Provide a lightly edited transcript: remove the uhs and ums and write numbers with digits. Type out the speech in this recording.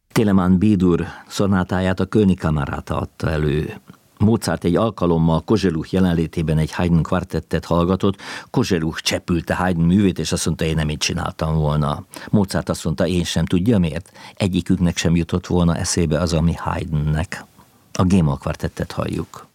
Telemann B-dur szonátáját a König-Kamerata adta elő. Mozart egy alkalommal Kozeluch jelenlétében egy Haydn kvartettet hallgatott, Kozeluch csepülte Haydn művét, és azt mondta, én nem így csináltam volna. Mozart azt mondta, én sem, tudja miért? Egyiküknek sem jutott volna eszébe az, ami Haydnnek. A G-moll kvartettet halljuk.